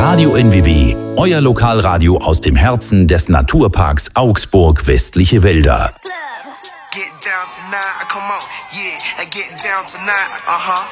Radio NWW, euer Lokalradio aus dem Herzen des Naturparks Augsburg Westliche Wälder.